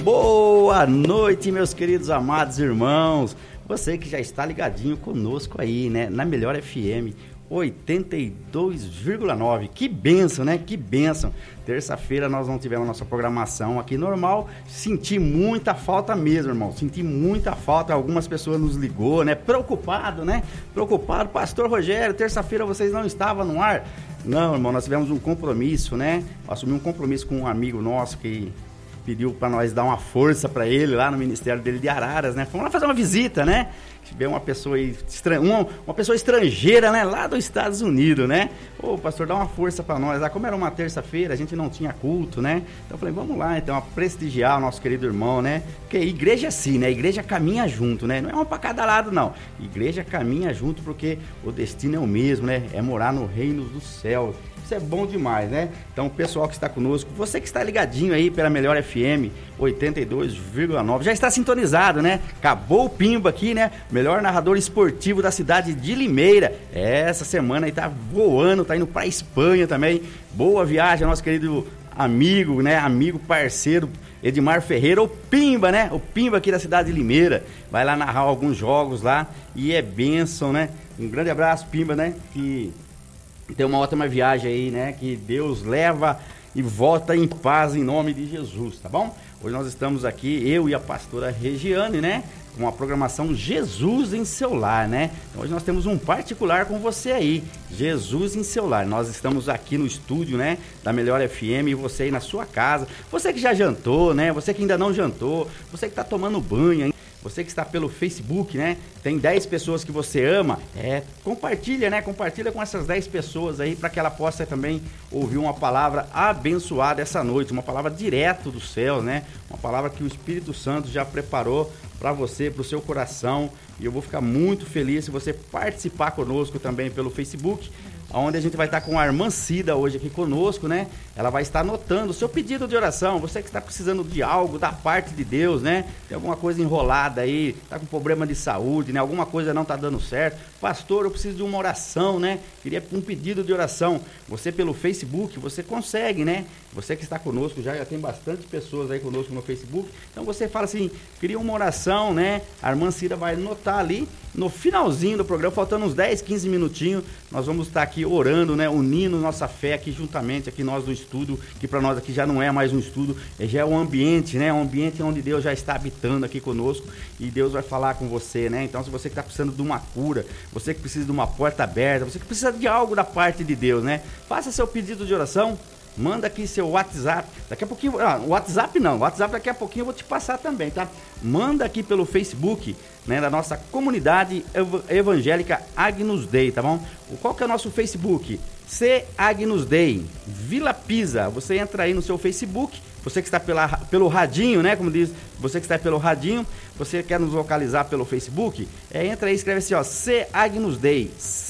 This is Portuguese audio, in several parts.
Boa noite, meus queridos amados irmãos. Você que já está ligadinho conosco aí, né? Na Melhor FM 82,9. Que bênção, né? Que bênção. Terça-feira nós não tivemos nossa programação aqui normal. Senti muita falta mesmo, irmão. Senti muita falta. Algumas pessoas nos ligou, né? Preocupado, né? Preocupado. Pastor Rogério, terça-feira vocês não estavam no ar? Não, irmão, nós tivemos um compromisso, né? Eu assumi um compromisso com um amigo nosso que pediu para nós dar uma força para ele lá no ministério dele de Araras, né? Fomos lá fazer uma visita, né? Tivemos uma pessoa aí, uma pessoa estrangeira, né? Lá dos Estados Unidos, né? Ô, pastor, dá uma força para nós. Ah, como era uma terça-feira, a gente não tinha culto, né? Então eu falei, vamos lá, então, a prestigiar o nosso querido irmão, né? Porque igreja é assim, né? A igreja caminha junto, né? Não é uma para cada lado, não. Igreja caminha junto porque o destino é o mesmo, né? É morar no reino dos céus. Isso é bom demais, né? Então, o pessoal que está conosco, você que está ligadinho aí pela Melhor FM 82,9, já está sintonizado, né? Acabou o Pimba aqui, né? Melhor narrador esportivo da cidade de Limeira. Essa semana aí tá voando, tá indo para Espanha também. Boa viagem, nosso querido amigo, né? Amigo, parceiro, Edmar Ferreira, o Pimba, né? O Pimba aqui da cidade de Limeira. Vai lá narrar alguns jogos lá e é bênção, né? Um grande abraço, Pimba, né? Que tem uma ótima viagem aí, né? Que Deus leva e volta em paz em nome de Jesus, tá bom? Hoje nós estamos aqui, eu e a pastora Regiane, né? Com a programação Jesus em seu lar, né? Então, hoje nós temos um particular com você aí, Jesus em seu lar. Nós estamos aqui no estúdio, né? Da Melhor FM, e você aí na sua casa. Você que já jantou, né? Você que ainda não jantou, você que está tomando banho, hein? Você que está pelo Facebook, né? Tem 10 pessoas que você ama, compartilha, né? Compartilha com essas 10 pessoas aí para que ela possa também ouvir uma palavra abençoada essa noite, uma palavra direto do céu, né? Uma palavra que o Espírito Santo já preparou para você, para o seu coração. E eu vou ficar muito feliz se você participar conosco também pelo Facebook, onde a gente vai estar com a irmã Cida hoje aqui conosco, né? Ela vai estar anotando o seu pedido de oração. Você que está precisando de algo da parte de Deus, né? Tem alguma coisa enrolada aí, está com problema de saúde, né? Alguma coisa não está dando certo. Pastor, eu preciso de uma oração, né? Queria um pedido de oração. Você pelo Facebook, você consegue, né? Você que está conosco, já tem bastante pessoas aí conosco no Facebook. Então você fala assim, queria uma oração, né? A irmã Cida vai anotar ali no finalzinho do programa, faltando uns 10, 15 minutinhos, nós vamos estar aqui orando, né? Unindo nossa fé aqui juntamente, aqui nós do estudo, que para nós aqui já não é mais um estudo, já é um ambiente, né? Um ambiente onde Deus já está habitando aqui conosco e Deus vai falar com você, né? Então, se você que está precisando de uma cura, você que precisa de uma porta aberta, você que precisa de algo da parte de Deus, né? Faça seu pedido de oração. Manda aqui seu WhatsApp, daqui a pouquinho, WhatsApp daqui a pouquinho eu vou te passar também, tá? Manda aqui pelo Facebook, né, da nossa comunidade evangélica Agnus Dei, tá bom? Qual que é o nosso Facebook? C Agnus Dei, Vila Pisa. Você entra aí no seu Facebook, você que está pelo radinho, né, como diz, você que está pelo radinho, você quer nos localizar pelo Facebook, entra aí e escreve assim, ó, C Agnus Dei,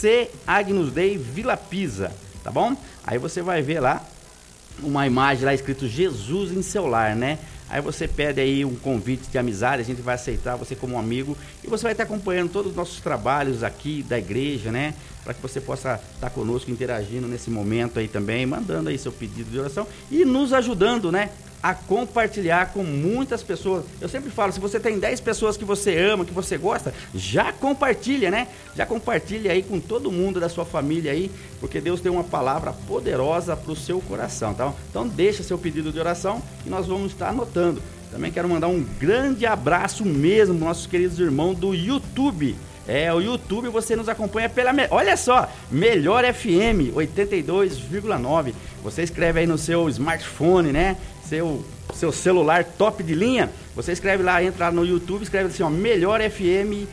Vila Pisa, tá bom? Aí você vai ver lá uma imagem lá escrito Jesus em seu lar, né? Aí você pede aí um convite de amizade, a gente vai aceitar você como um amigo e você vai estar acompanhando todos os nossos trabalhos aqui da igreja, né? Para que você possa estar conosco interagindo nesse momento aí também, mandando aí seu pedido de oração e nos ajudando, né? A compartilhar com muitas pessoas. Eu sempre falo, se você tem 10 pessoas que você ama, que você gosta, já compartilha, né? Já compartilha aí com todo mundo da sua família aí, porque Deus tem uma palavra poderosa para o seu coração, tá? Então deixa seu pedido de oração e nós vamos estar anotando. Também quero mandar um grande abraço mesmo para nossos queridos irmãos do YouTube. O YouTube você nos acompanha olha só, Melhor FM 82,9. Você escreve aí no seu smartphone, né? Seu celular top de linha. Você escreve lá, entra no YouTube, escreve assim, ó, Melhor FM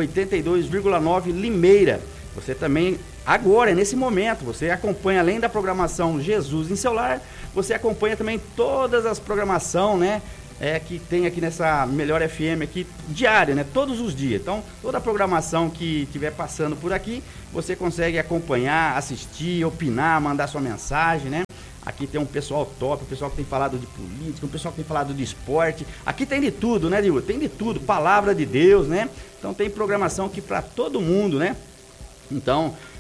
82,9 Limeira. Você também, agora, nesse momento, você acompanha, além da programação Jesus em seu lar, você acompanha também todas as programações, né? Que tem aqui nessa Melhor FM aqui, diária, né? Todos os dias. Então, toda a programação que estiver passando por aqui, você consegue acompanhar, assistir, opinar, mandar sua mensagem, né? Aqui tem um pessoal top, um pessoal que tem falado de política, um pessoal que tem falado de esporte. Aqui tem de tudo, né, Diego? Tem de tudo, palavra de Deus, né? Então, tem programação aqui para todo mundo, né? Então,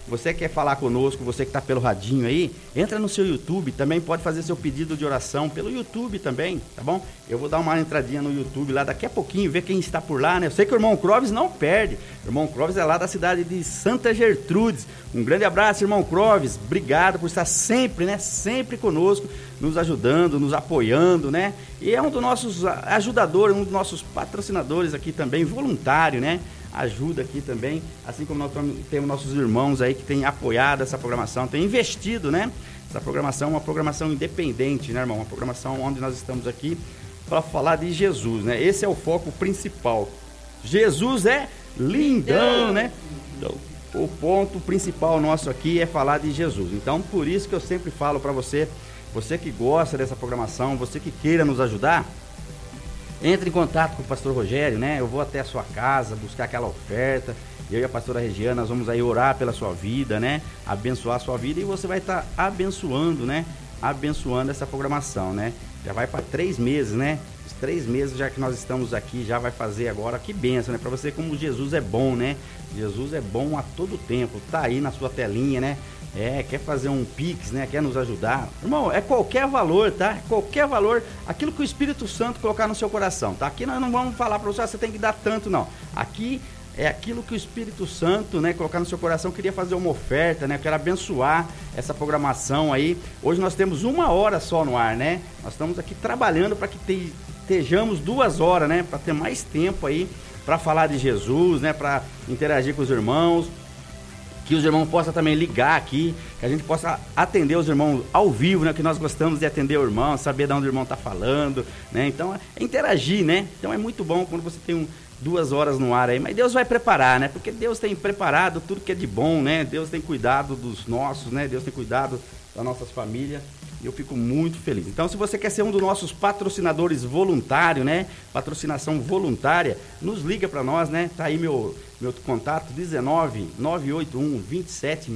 Você quer falar conosco, você que está pelo radinho aí, entra no seu YouTube, também pode fazer seu pedido de oração pelo YouTube também, tá bom? Eu vou dar uma entradinha no YouTube lá daqui a pouquinho, ver quem está por lá, né? Eu sei que o irmão Clóvis não perde. O irmão Clóvis é lá da cidade de Santa Gertrudes. Um grande abraço, irmão Clóvis. Obrigado por estar sempre, né? Sempre conosco, nos ajudando, nos apoiando, né? E é um dos nossos ajudadores, um dos nossos patrocinadores aqui também, voluntário, né? Ajuda aqui também, assim como nós temos nossos irmãos aí que têm apoiado essa programação, têm investido, né? Essa programação é uma programação independente, né, irmão? Uma programação onde nós estamos aqui para falar de Jesus, né? Esse é o foco principal. Jesus é lindão, né? Então, o ponto principal nosso aqui é falar de Jesus. Então, por isso que eu sempre falo para você, você que gosta dessa programação, você que queira nos ajudar, entre em contato com o pastor Rogério, né? Eu vou até a sua casa buscar aquela oferta. Eu e a pastora Regiana, nós vamos aí orar pela sua vida, né? Abençoar a sua vida e você vai estar abençoando, né? Abençoando essa programação, né? Já vai para 3 meses, né? Os 3 meses já que nós estamos aqui, já vai fazer agora. Que bênção, né? Para você como Jesus é bom, né? Jesus é bom a todo tempo. Tá aí na sua telinha, né? Quer fazer um Pix, né? Quer nos ajudar? Irmão, é qualquer valor, tá? É qualquer valor, aquilo que o Espírito Santo colocar no seu coração, tá? Aqui nós não vamos falar para você, você tem que dar tanto, não. Aqui é aquilo que o Espírito Santo, né, colocar no seu coração. Queria fazer uma oferta, né? Eu quero abençoar essa programação aí. Hoje nós temos 1 hora só no ar, né? Nós estamos aqui trabalhando para que estejamos 2 horas, né? Para ter mais tempo aí para falar de Jesus, né? Para interagir com os irmãos. Que os irmãos possam também ligar aqui, que a gente possa atender os irmãos ao vivo, né? Que nós gostamos de atender o irmão, saber de onde o irmão está falando, né? Então, é interagir, né? Então, é muito bom quando você tem 2 horas no ar aí, mas Deus vai preparar, né? Porque Deus tem preparado tudo que é de bom, né? Deus tem cuidado dos nossos, né? Deus tem cuidado das nossas famílias. E eu fico muito feliz. Então, se você quer ser um dos nossos patrocinadores voluntários, né? Patrocinação voluntária, nos liga para nós, né? Tá aí meu contato, 19 981 27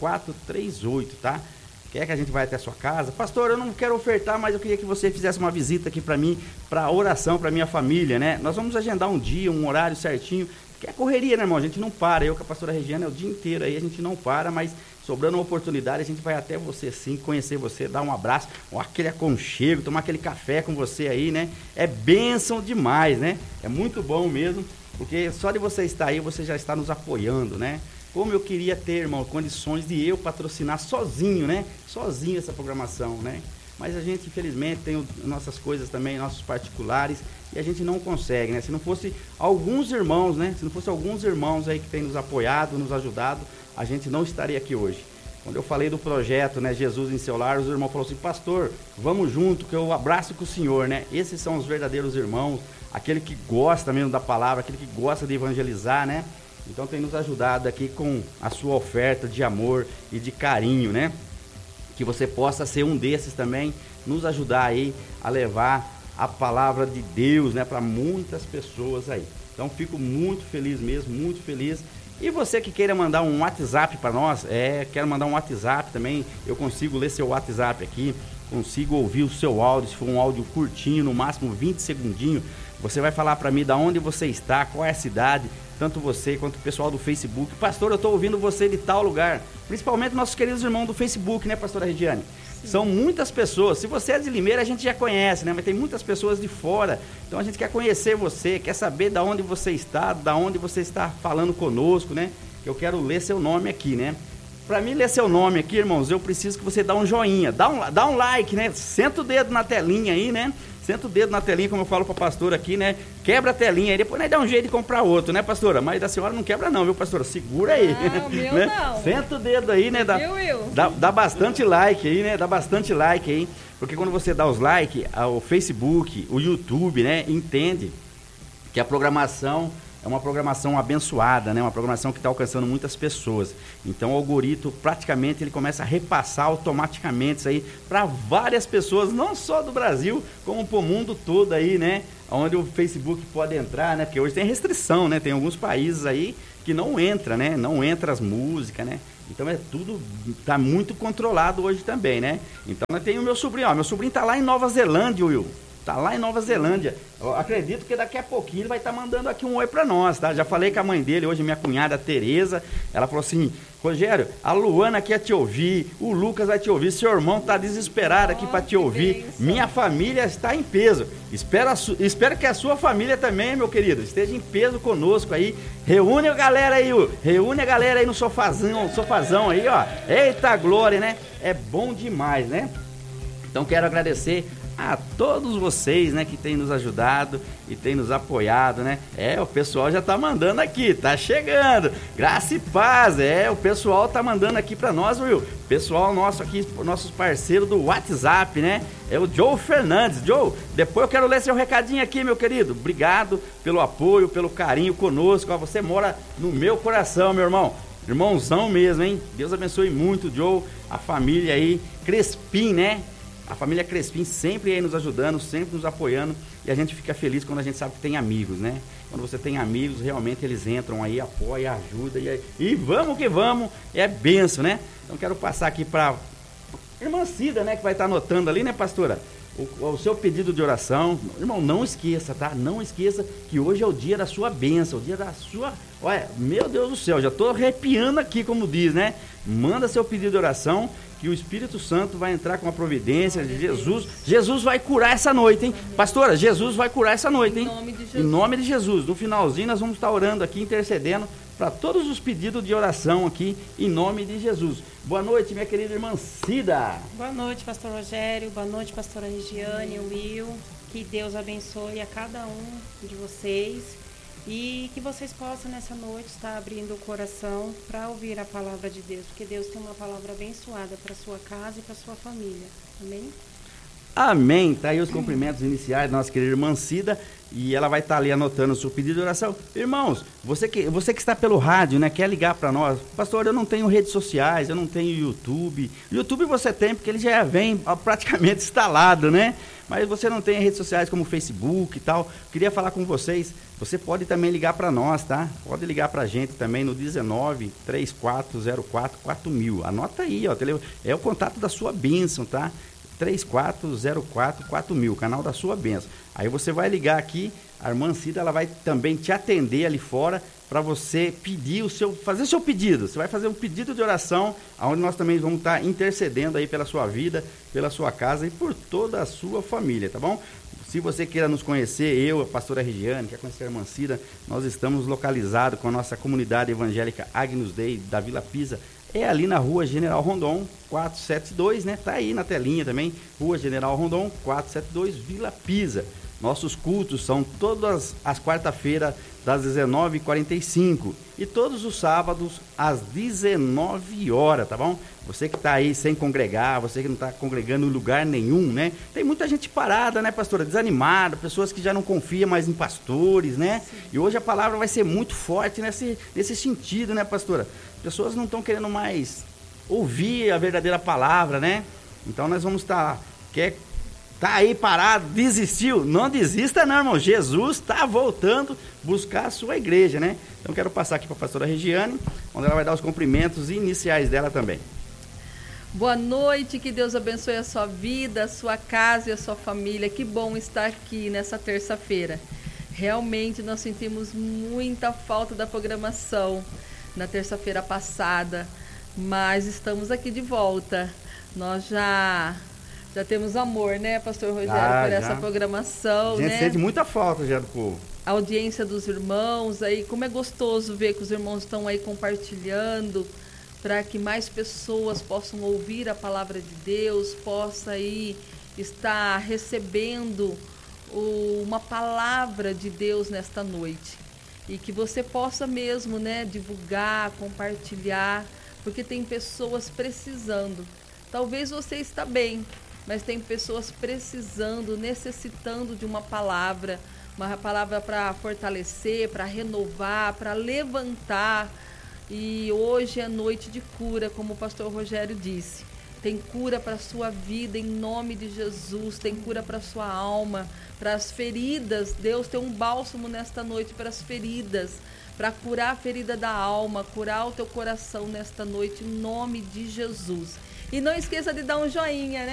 6438, tá? Quer que a gente vá até a sua casa? Pastor, eu não quero ofertar, mas eu queria que você fizesse uma visita aqui para mim, para oração, para minha família, né? Nós vamos agendar um dia, um horário certinho, porque é correria, né, irmão? A gente não para. Eu com a pastora Regiana é o dia inteiro aí, a gente não para, mas sobrando uma oportunidade, a gente vai até você sim, conhecer você, dar um abraço, aquele aconchego, tomar aquele café com você aí, né? É bênção demais, né? É muito bom mesmo, porque só de você estar aí, você já está nos apoiando, né? Como eu queria ter, irmão, condições de eu patrocinar sozinho, né? Sozinho essa programação, né? Mas a gente, infelizmente, tem nossas coisas também, nossos particulares, e a gente não consegue, né? Se não fosse alguns irmãos, né? Se não fosse alguns irmãos aí que têm nos apoiado, nos ajudado, a gente não estaria aqui hoje. Quando eu falei do projeto, né, Jesus em Seu Lar, os irmãos falaram assim, pastor, vamos junto, que eu abraço com o senhor, né? Esses são os verdadeiros irmãos, aquele que gosta mesmo da palavra, aquele que gosta de evangelizar, né? Então tem nos ajudado aqui com a sua oferta de amor e de carinho, né? Que você possa ser um desses também, nos ajudar aí a levar a palavra de Deus, né, para muitas pessoas aí. Então fico muito feliz mesmo, muito feliz. E você que queira mandar um WhatsApp para nós, quero mandar um WhatsApp também, eu consigo ler seu WhatsApp aqui, consigo ouvir o seu áudio, se for um áudio curtinho, no máximo 20 segundinhos, você vai falar para mim de onde você está, qual é a cidade, tanto você quanto o pessoal do Facebook. Pastor, eu estou ouvindo você de tal lugar, principalmente nossos queridos irmãos do Facebook, né, pastora Regiane? Sim. São muitas pessoas. Se você é de Limeira, a gente já conhece, né? Mas tem muitas pessoas de fora. Então a gente quer conhecer você, quer saber de onde você está falando conosco, né? Eu quero ler seu nome aqui, né? Para mim ler seu nome aqui, irmãos, eu preciso que você dê um joinha, dá um like, né? Senta o dedo na telinha aí, né? Senta o dedo na telinha, como eu falo para a pastora aqui, né? Quebra a telinha aí, depois dá um jeito de comprar outro, né, pastora? Mas da senhora não quebra não, viu, pastora? Segura aí. Não, meu né? não. Senta o dedo aí, né? Dá bastante like aí, né? Dá bastante like aí. Porque quando você dá os likes, o Facebook, o YouTube, né? Entende que a programação é uma programação abençoada, né? Uma programação que está alcançando muitas pessoas. Então o algoritmo praticamente ele começa a repassar automaticamente isso aí para várias pessoas, não só do Brasil, como para o mundo todo aí, né? Onde o Facebook pode entrar, né? Porque hoje tem restrição, né? Tem alguns países aí que não entra, né? Não entra as músicas, né? Então tudo tá muito controlado hoje também, né? Então eu tenho o meu sobrinho, meu sobrinho tá lá em Nova Zelândia, Will. tá lá em Nova Zelândia. Eu acredito que daqui a pouquinho ele vai estar mandando aqui um oi pra nós, tá? Já falei com a mãe dele, hoje minha cunhada Tereza, ela falou assim: Rogério, a Luana quer te ouvir, o Lucas vai te ouvir, seu irmão tá desesperado aqui para te ouvir, bênção. Minha família está em peso. Espero que a sua família também, meu querido, esteja em peso conosco aí. Reúne a galera aí no sofazão aí, ó. Eita glória, né? É bom demais, né? Então quero agradecer a todos vocês, né, que têm nos ajudado e têm nos apoiado, né? O pessoal já tá mandando aqui, tá chegando. Graça e paz, o pessoal tá mandando aqui pra nós, viu? Pessoal nosso aqui, nossos parceiros do WhatsApp, né? É o Joe Fernandes. Joe, depois eu quero ler seu recadinho aqui, meu querido. Obrigado pelo apoio, pelo carinho conosco. Ó, você mora no meu coração, meu irmão. Irmãozão mesmo, hein? Deus abençoe muito, Joe, a família aí, Crespim, né? A família Crespim sempre aí nos ajudando, sempre nos apoiando, e a gente fica feliz quando a gente sabe que tem amigos, né? Quando você tem amigos, realmente eles entram aí, apoiam, ajudam, e vamos que vamos, é bênção, né? Então quero passar aqui para irmã Cida, né, que vai estar anotando ali, né, pastora? O seu pedido de oração. Irmão, não esqueça, tá? Não esqueça que hoje é o dia da sua bênção, o dia da sua... Olha, meu Deus do céu, já tô arrepiando aqui, como diz, né? Manda seu pedido de oração, que o Espírito Santo vai entrar com a providência de Jesus. Jesus vai curar essa noite, hein? Pastora, Jesus vai curar essa noite, hein? Em nome de Jesus. Em nome de Jesus. No finalzinho nós vamos estar orando aqui, intercedendo para todos os pedidos de oração aqui, em nome de Jesus. Boa noite, minha querida irmã Cida. Boa noite, pastor Rogério. Boa noite, pastora Regiane, Will. Que Deus abençoe a cada um de vocês. E que vocês possam nessa noite estar abrindo o coração para ouvir a palavra de Deus, porque Deus tem uma palavra abençoada para a sua casa e para a sua família. Amém? Amém. Tá aí os cumprimentos iniciais da nossa querida irmã Cida, e ela vai estar ali anotando o seu pedido de oração. Irmãos, você que está pelo rádio, né, quer ligar para nós? Pastor, eu não tenho redes sociais, eu não tenho YouTube. YouTube você tem, porque ele já vem praticamente instalado, né? Mas você não tem redes sociais como Facebook e tal. Queria falar com vocês. Você pode também ligar para nós, tá? Pode ligar para a gente também no 19 3404 4000. Anota aí, ó. É o contato da sua bênção, tá? 3404 4000, canal da sua bênção. Aí você vai ligar aqui, a irmã Cida, ela vai também te atender ali fora para você fazer o seu pedido. Você vai fazer um pedido de oração, onde nós também vamos estar intercedendo aí pela sua vida, pela sua casa e por toda a sua família, tá bom? Se você queira nos conhecer, eu, a pastora Regiane, quer conhecer a irmã Cida, nós estamos localizados com a nossa comunidade evangélica Agnus Dei da Vila Pisa. É ali na Rua General Rondon, 472, né? Tá aí na telinha também, Rua General Rondon, 472, Vila Pisa. Nossos cultos são todas as quarta-feiras, das 19h45 e todos os sábados, às 19 horas, tá bom? Você que está aí sem congregar, você que não está congregando em lugar nenhum, né? Tem muita gente parada, né, pastora? Desanimada, pessoas que já não confiam mais em pastores, né? Sim. E hoje a palavra vai ser muito forte nesse sentido, né, pastora? Pessoas não estão querendo mais ouvir a verdadeira palavra, né? Então nós vamos estar... Tá aí parado, desistiu? Não desista não, irmão. Jesus está voltando buscar a sua igreja, né? Então quero passar aqui para a pastora Regiane, onde ela vai dar os cumprimentos iniciais dela também. Boa noite, que Deus abençoe a sua vida, a sua casa e a sua família. Que bom estar aqui nessa terça-feira. Realmente nós sentimos muita falta da programação na terça-feira passada, mas estamos aqui de volta. Nós já temos amor, né, pastor Rogério, por essa programação, a gente né? Sente muita falta já do povo. A audiência dos irmãos, aí como é gostoso ver que os irmãos estão aí compartilhando para que mais pessoas possam ouvir a palavra de Deus, possa aí estar recebendo uma palavra de Deus nesta noite. E que você possa mesmo, né, divulgar, compartilhar, porque tem pessoas precisando. Talvez você está bem, mas tem pessoas precisando, necessitando de uma palavra para fortalecer, para renovar, para levantar. E hoje é noite de cura, como o pastor Rogério disse. Tem cura para a sua vida, em nome de Jesus. Tem cura para a sua alma, para as feridas. Deus tem um bálsamo nesta noite para as feridas, para curar a ferida da alma, curar o teu coração nesta noite, em nome de Jesus. E não esqueça de dar um joinha, né?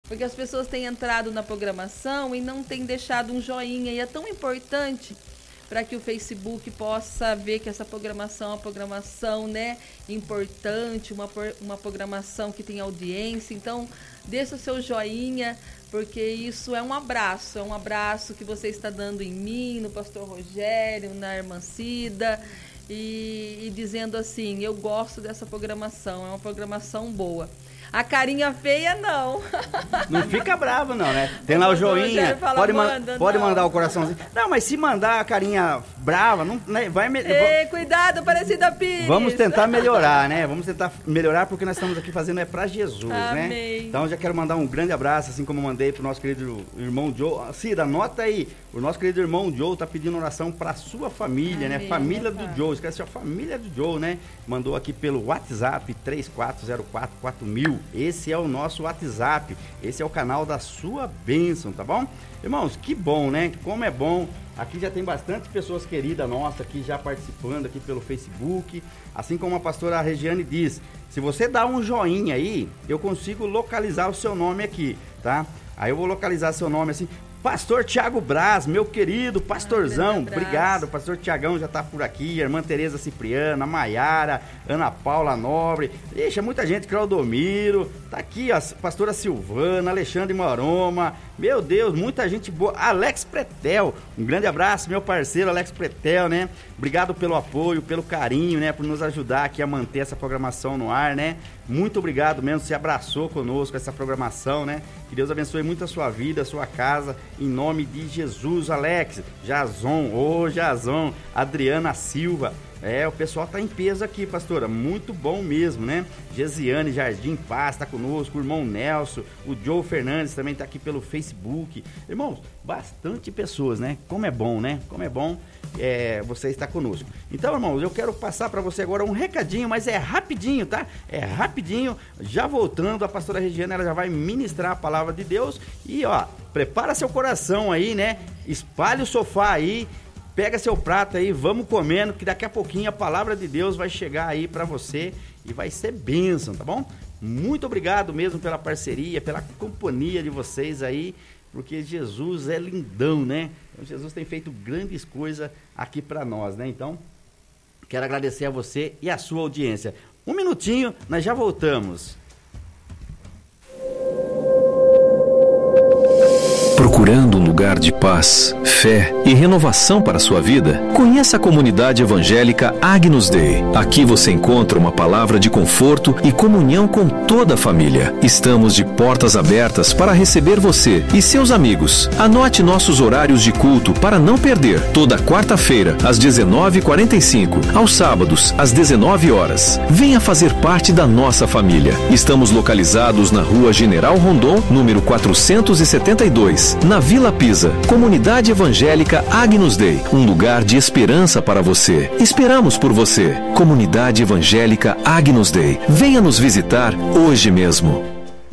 porque as pessoas têm entrado na programação e não têm deixado um joinha, e é tão importante para que o Facebook possa ver que essa programação é uma programação, né, importante, uma programação que tem audiência. Então, deixa o seu joinha, porque isso é um abraço que você está dando em mim, no pastor Rogério, na irmã Cida, e dizendo assim, eu gosto dessa programação, é uma programação boa. A carinha feia, não. Não fica bravo, não, né? Tem lá o joinha, pode mandar o coraçãozinho. Não, mas se mandar a carinha brava, não, né, cuidado, Aparecida Pires. Vamos tentar melhorar, né? Vamos tentar melhorar, porque nós estamos aqui fazendo pra Jesus, Amém. Né? Então, já quero mandar um grande abraço, assim como eu mandei pro nosso querido irmão Joe. Cida, anota aí. O nosso querido irmão Joe tá pedindo oração pra sua família, Amém, né? Família do Joe. Esquece a família do Joe, né? Mandou aqui pelo WhatsApp 34044000. Esse é o nosso WhatsApp, esse é o canal da sua bênção, tá bom? Irmãos, que bom, né? Como é bom. Aqui já tem bastante pessoas queridas nossas aqui já participando aqui pelo Facebook. Assim como a pastora Regiane diz, se você dá um joinha aí, eu consigo localizar o seu nome aqui, tá? Aí eu vou localizar seu nome assim... Pastor Tiago Braz, meu querido pastorzão, obrigado, pastor Tiagão já tá por aqui, a irmã Tereza Cipriana, Maiara, Ana Paula Nobre, ixi, muita gente, Claudomiro, tá aqui, ó, pastora Silvana, Alexandre Maroma, meu Deus, muita gente boa, Alex Pretel, um grande abraço, meu parceiro Alex Pretel, né, obrigado pelo apoio, pelo carinho, né, por nos ajudar aqui a manter essa programação no ar, né, muito obrigado mesmo, se abraçou conosco essa programação, né, que Deus abençoe muito a sua vida, a sua casa, em nome de Jesus. Alex, Jason, Adriana Silva, o pessoal tá em peso aqui, pastora, muito bom mesmo, né? Gesiane Jardim Paz tá conosco, o irmão Nelson, o Joe Fernandes também tá aqui pelo Facebook. Irmãos, bastante pessoas, né? Como é bom, né? Como é bom você estar conosco. Então, irmãos, eu quero passar para você agora um recadinho, mas é rapidinho, tá? É rapidinho, já voltando, a pastora Regiane, ela já vai ministrar a palavra de Deus e, ó, prepara seu coração aí, né? Espalhe o sofá aí, pega seu prato aí, vamos comendo, que daqui a pouquinho a palavra de Deus vai chegar aí para você e vai ser bênção, tá bom? Muito obrigado mesmo pela parceria, pela companhia de vocês aí, porque Jesus é lindão, né? Então, Jesus tem feito grandes coisas aqui para nós, né? Então, quero agradecer a você e a sua audiência. Um minutinho, nós já voltamos. Procurando um lugar de paz, fé e renovação para a sua vida? Conheça a comunidade evangélica Agnus Dei. Aqui você encontra uma palavra de conforto e comunhão com toda a família. Estamos de portas abertas para receber você e seus amigos. Anote nossos horários de culto para não perder. Toda quarta-feira, às 19h45, aos sábados, às 19 horas. Venha fazer parte da nossa família. Estamos localizados na Rua General Rondon, número 472. Na Vila Pisa, Comunidade Evangélica Agnus Dei, um lugar de esperança para você. Esperamos por você. Comunidade Evangélica Agnus Dei. Venha nos visitar hoje mesmo.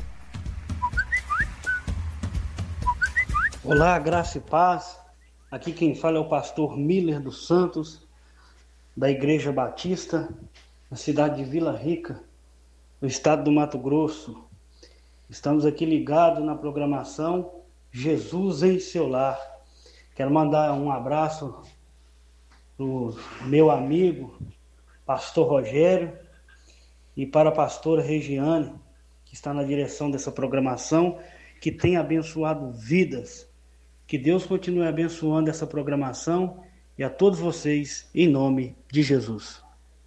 Olá, graça e paz. Aqui quem fala é o pastor Miller dos Santos, da Igreja Batista, na cidade de Vila Rica, no estado do Mato Grosso. Estamos aqui ligados na programação Jesus em seu lar. Quero mandar um abraço pro meu amigo, pastor Rogério, e para a pastora Regiane, que está na direção dessa programação, que tem abençoado vidas. Que Deus continue abençoando essa programação e a todos vocês, em nome de Jesus.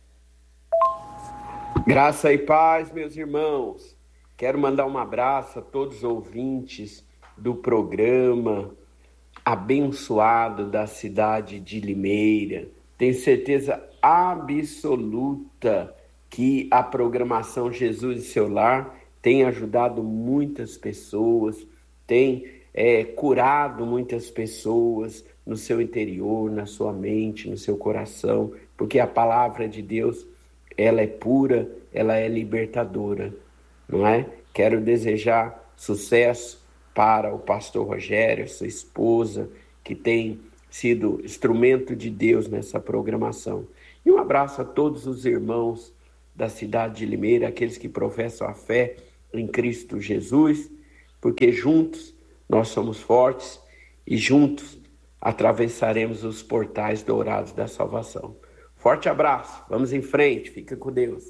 Graça e paz, meus irmãos. Quero mandar um abraço a todos os ouvintes do programa abençoado da cidade de Limeira. Tenho certeza absoluta que a programação Jesus em seu lar tem ajudado muitas pessoas, tem curado muitas pessoas no seu interior, na sua mente, no seu coração, porque a palavra de Deus, ela é pura, ela é libertadora, não é? Quero desejar sucesso para o pastor Rogério, sua esposa, que tem sido instrumento de Deus nessa programação. E um abraço a todos os irmãos da cidade de Limeira, aqueles que professam a fé em Cristo Jesus, porque juntos nós somos fortes e juntos atravessaremos os portais dourados da salvação. Forte abraço, vamos em frente, fica com Deus.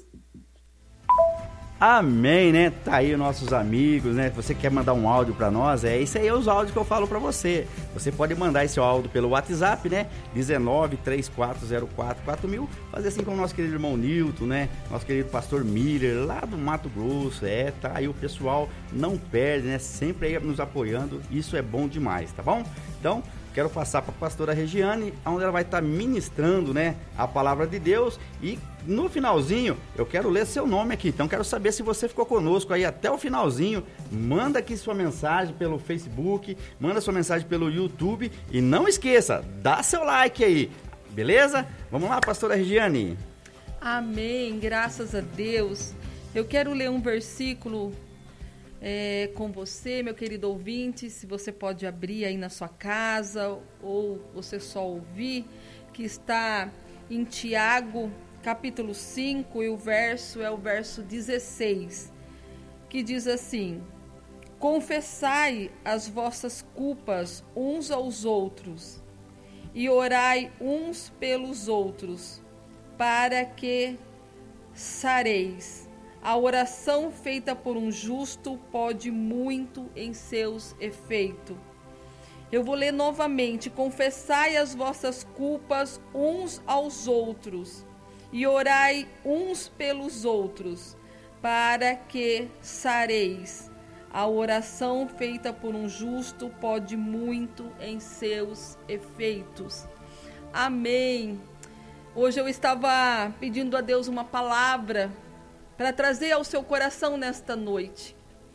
Amém, né? Tá aí os nossos amigos, né? Você quer mandar um áudio pra nós? Isso aí é os áudios que eu falo pra você. Você pode mandar esse áudio pelo WhatsApp, né? 1934044000. Fazer assim com o nosso querido irmão Nilton, né? Nosso querido pastor Miller, lá do Mato Grosso. Tá aí o pessoal não perde, né? Sempre aí nos apoiando. Isso é bom demais, tá bom? Então, quero passar para a pastora Regiane, onde ela vai estar ministrando, né, a palavra de Deus. E no finalzinho, eu quero ler seu nome aqui. Então, quero saber se você ficou conosco aí até o finalzinho. Manda aqui sua mensagem pelo Facebook, manda sua mensagem pelo YouTube. E não esqueça, dá seu like aí, beleza? Vamos lá, pastora Regiane. Amém, graças a Deus. Eu quero ler um versículo com você, meu querido ouvinte. Se você pode abrir aí na sua casa ou você só ouvir, que está em Tiago, capítulo 5, e o verso é o verso 16, que diz assim: confessai as vossas culpas uns aos outros e orai uns pelos outros, para que sareis. A oração feita por um justo pode muito em seus efeitos. Eu vou ler novamente. Confessai as vossas culpas uns aos outros e orai uns pelos outros, para que sareis. A oração feita por um justo pode muito em seus efeitos. Amém. Hoje eu estava pedindo a Deus uma palavra para trazer ao seu coração nesta noite.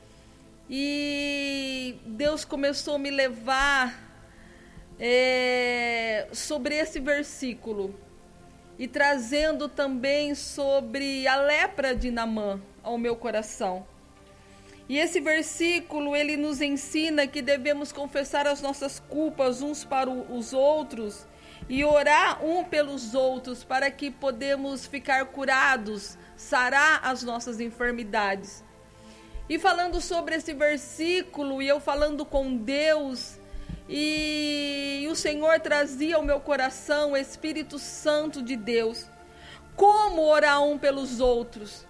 E Deus começou a me levar sobre esse versículo e trazendo também sobre a lepra de Naamã ao meu coração. E esse versículo, ele nos ensina que devemos confessar as nossas culpas uns para os outros e orar um pelos outros, para que podemos ficar curados, sarar as nossas enfermidades. E falando sobre esse versículo, e eu falando com Deus, e o Senhor trazia ao meu coração o Espírito Santo de Deus. Como orar um pelos outros?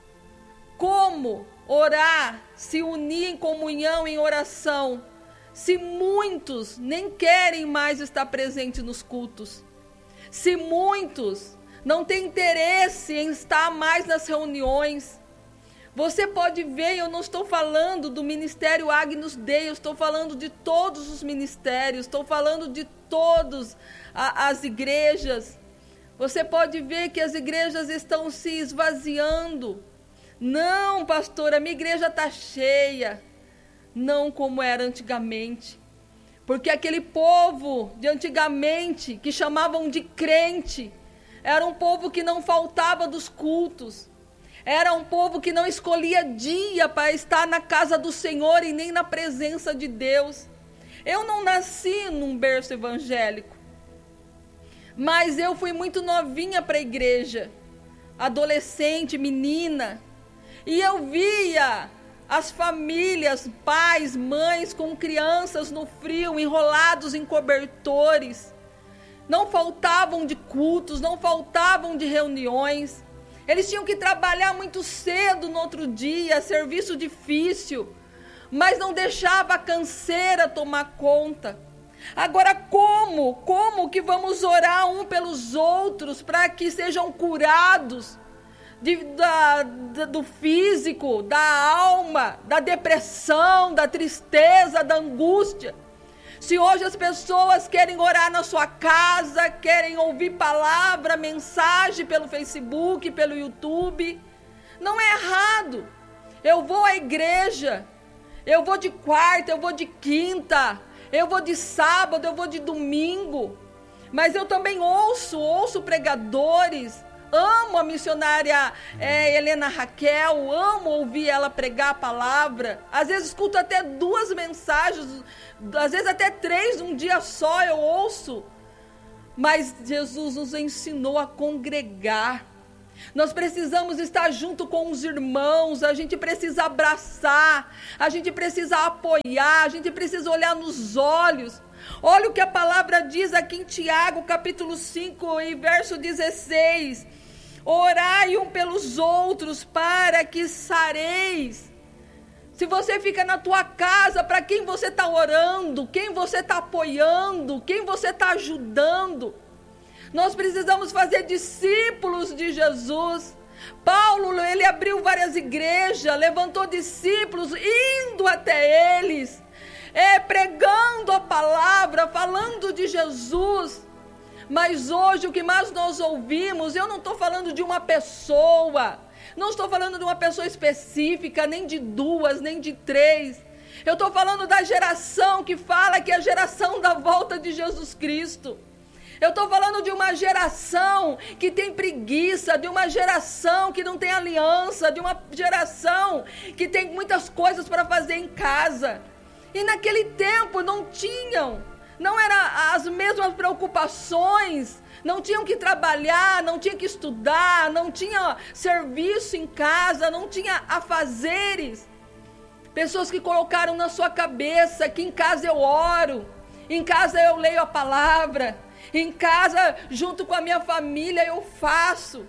Como orar, se unir em comunhão, em oração, se muitos nem querem mais estar presentes nos cultos? Se muitos não têm interesse em estar mais nas reuniões? Você pode ver, eu não estou falando do Ministério Agnus Dei, eu estou falando de todos os ministérios, estou falando de todas as igrejas. Você pode ver que as igrejas estão se esvaziando. Não, pastor, a minha igreja está cheia. Não como era antigamente. Porque aquele povo de antigamente, que chamavam de crente, era um povo que não faltava dos cultos. Era um povo que não escolhia dia para estar na casa do Senhor e nem na presença de Deus. Eu não nasci num berço evangélico, mas eu fui muito novinha para a igreja, adolescente, menina, e eu via as famílias, pais, mães com crianças no frio, enrolados em cobertores. Não faltavam de cultos, não faltavam de reuniões. Eles tinham que trabalhar muito cedo no outro dia, serviço difícil, mas não deixava a canseira tomar conta. Agora, como que vamos orar um pelos outros para que sejam curados do físico, da alma, da depressão, da tristeza, da angústia? Se hoje as pessoas querem orar na sua casa, querem ouvir palavra, mensagem pelo Facebook, pelo YouTube, não é errado. Eu vou à igreja, eu vou de quarta, eu vou de quinta, eu vou de sábado, eu vou de domingo, mas eu também ouço pregadores. Amo a missionária Helena Raquel, amo ouvir ela pregar a palavra. Às vezes escuto até 2 mensagens, às vezes até 3, um dia só eu ouço. Mas Jesus nos ensinou a congregar. Nós precisamos estar junto com os irmãos, a gente precisa abraçar, a gente precisa apoiar, a gente precisa olhar nos olhos. Olha o que a palavra diz aqui em Tiago, capítulo 5 e verso 16. Orai um pelos outros para que sareis. Se você fica na tua casa, para quem você está orando, quem você está apoiando, quem você está ajudando? Nós precisamos fazer discípulos de Jesus. Paulo, ele abriu várias igrejas, levantou discípulos, indo até eles, pregando a palavra, falando de Jesus. Mas hoje o que mais nós ouvimos, eu não estou falando de uma pessoa, não estou falando de uma pessoa específica, nem de duas, nem de três. Eu estou falando da geração que fala que é a geração da volta de Jesus Cristo. Eu estou falando de uma geração que tem preguiça, de uma geração que não tem aliança, de uma geração que tem muitas coisas para fazer em casa. E naquele tempo não eram as mesmas preocupações, não tinham que trabalhar, não tinha que estudar, não tinha serviço em casa, não tinha afazeres. Pessoas que colocaram na sua cabeça que em casa eu oro, em casa eu leio a palavra, em casa, junto com a minha família, eu faço.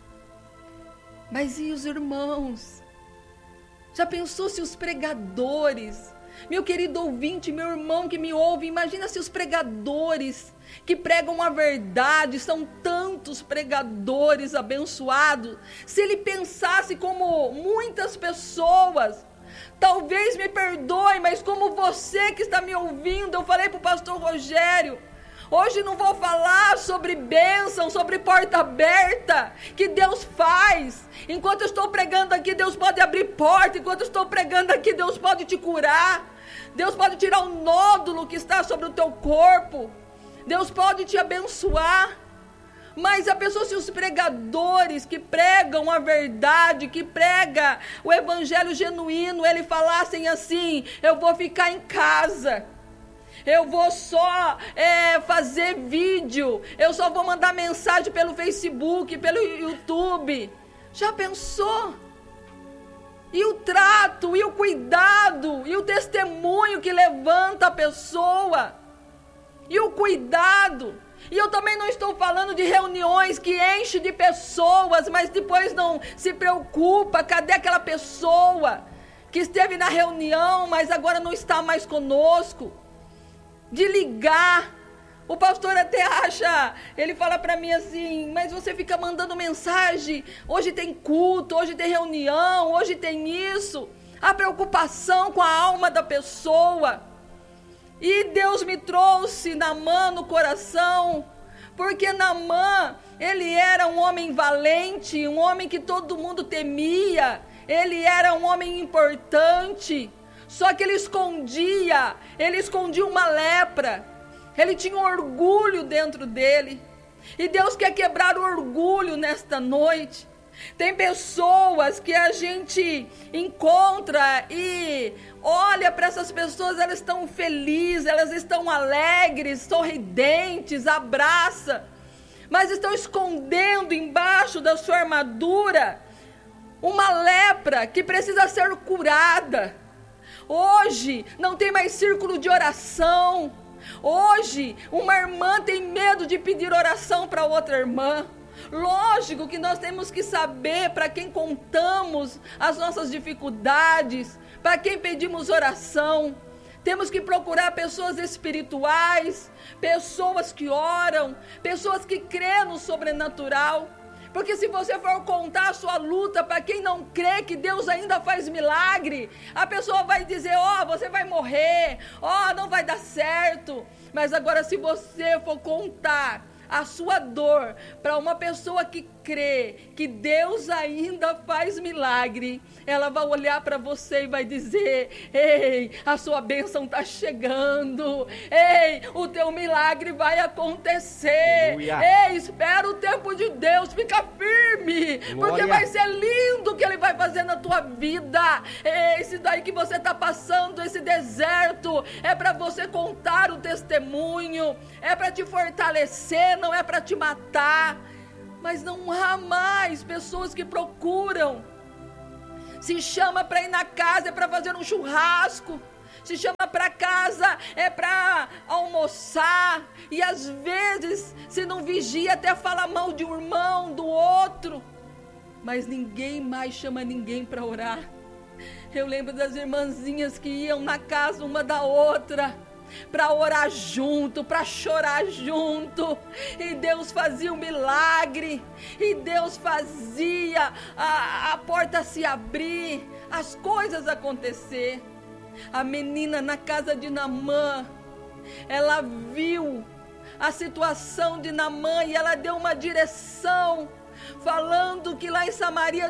Mas e os irmãos? Já pensou se os pregadores, meu querido ouvinte, meu irmão que me ouve, imagina se os pregadores que pregam a verdade, são tantos pregadores abençoados, se ele pensasse como muitas pessoas, talvez me perdoe, mas como você que está me ouvindo, eu falei para o pastor Rogério, hoje não vou falar sobre bênção, sobre porta aberta, que Deus faz. Enquanto eu estou pregando aqui, Deus pode abrir porta. Enquanto eu estou pregando aqui, Deus pode te curar. Deus pode tirar o nódulo que está sobre o teu corpo. Deus pode te abençoar. Mas a pessoa, se os pregadores que pregam a verdade, que pregam o evangelho genuíno, eles falassem assim, eu vou ficar em casa, eu vou só fazer vídeo, eu só vou mandar mensagem pelo Facebook, pelo YouTube. Já pensou? E o trato, e o cuidado, e o testemunho que levanta a pessoa, e o cuidado. E eu também não estou falando de reuniões que enchem de pessoas, mas depois não se preocupa, cadê aquela pessoa que esteve na reunião, mas agora não está mais conosco? De ligar, o pastor até acha, ele fala para mim assim, mas você fica mandando mensagem, hoje tem culto, hoje tem reunião, hoje tem isso, a preocupação com a alma da pessoa. E Deus me trouxe Naamã no coração, porque Naamã, ele era um homem valente, um homem que todo mundo temia, ele era um homem importante, só que ele escondia uma lepra, ele tinha um orgulho dentro dele, e Deus quer quebrar o orgulho nesta noite. Tem pessoas que a gente encontra e olha para essas pessoas, elas estão felizes, elas estão alegres, sorridentes, abraça, mas estão escondendo embaixo da sua armadura uma lepra que precisa ser curada. Hoje não tem mais círculo de oração. Hoje uma irmã tem medo de pedir oração para outra irmã. Lógico que nós temos que saber para quem contamos as nossas dificuldades, para quem pedimos oração. Temos que procurar pessoas espirituais, pessoas que oram, pessoas que crêem no sobrenatural. Porque se você for contar a sua luta para quem não crê que Deus ainda faz milagre, a pessoa vai dizer, você vai morrer, não vai dar certo. Mas agora se você for contar a sua dor para uma pessoa que crê que Deus ainda faz milagre, ela vai olhar para você e vai dizer, ei, a sua bênção está chegando, ei, o teu milagre vai acontecer, Aleluia. Ei, espera o tempo de Deus, fica firme, Glória. Porque vai ser lindo o que Ele vai fazer na tua vida. Esse daí que você está passando, esse deserto, é para você contar o testemunho, é para te fortalecer, não é para te matar. mas não há mais pessoas que procuram. Se chama para ir na casa, é para fazer um churrasco. Se chama para casa, é para almoçar. E às vezes, se não vigia, até fala mal de um irmão, do outro. Mas ninguém mais chama ninguém para orar. Eu lembro das irmãzinhas que iam na casa uma da outra, para orar junto, para chorar junto, e Deus fazia um milagre, e Deus fazia a porta se abrir, as coisas acontecer. A menina na casa de Naamã, ela viu a situação de Naamã e ela deu uma direção, falando que lá em Samaria